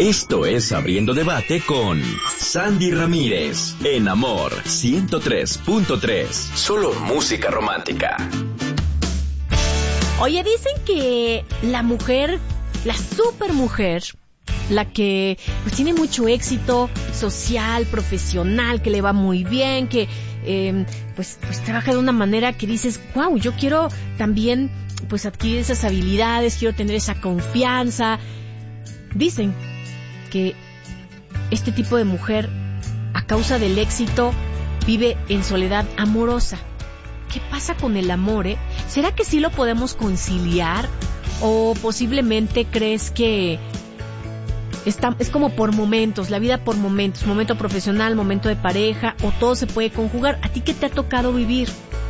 Esto es Abriendo Debate con Sandy Ramírez, en Amor 103.3. Solo música romántica. Oye, dicen que la mujer, la supermujer, la que pues tiene mucho éxito social, profesional, que le va muy bien, que pues trabaja de una manera que dices, wow, yo quiero también pues adquirir esas habilidades, quiero tener esa confianza. Dicen que este tipo de mujer, a causa del éxito, vive en soledad amorosa. ¿Qué pasa con el amor, ¿Será que sí lo podemos conciliar? ¿O posiblemente crees que es como por momentos, la vida por momentos, momento profesional, momento de pareja, o todo se puede conjugar? ¿A ti qué te ha tocado vivir?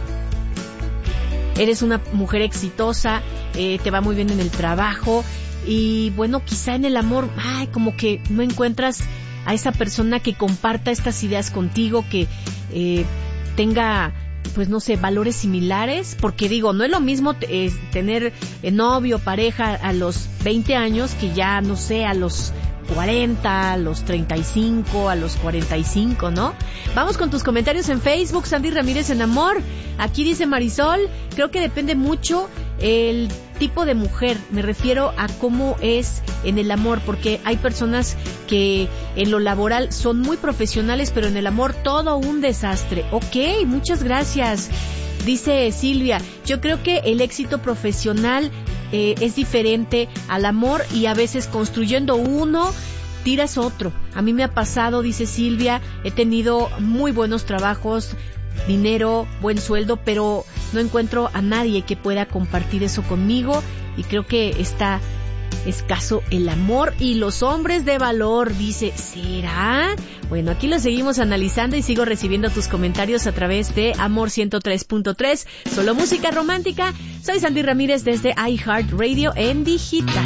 Eres una mujer exitosa, te va muy bien en el trabajo, y bueno, quizá en el amor, como que no encuentras a esa persona que comparta estas ideas contigo, que tenga, pues no sé, valores similares, porque digo, no es lo mismo tener novio, pareja a los 20 años que ya, no sé, a los 40, a los 35, a los 45, ¿no? Vamos con tus comentarios en Facebook, Sandy Ramírez en Amor. Aquí dice Marisol, creo que depende mucho el tipo de mujer, me refiero a cómo es en el amor, porque hay personas que en lo laboral son muy profesionales, pero en el amor todo un desastre. Ok, muchas gracias. Dice Silvia, yo creo que el éxito profesional es diferente al amor, y a veces construyendo uno tiras otro. A mí me ha pasado, dice Silvia, he tenido muy buenos trabajos, dinero, buen sueldo, pero no encuentro a nadie que pueda compartir eso conmigo, y creo que está escaso el amor y los hombres de valor. Dice, ¿será? Bueno, aquí lo seguimos analizando y sigo recibiendo tus comentarios a través de Amor 103.3, solo música romántica. Soy Sandy Ramírez desde iHeartRadio en digital.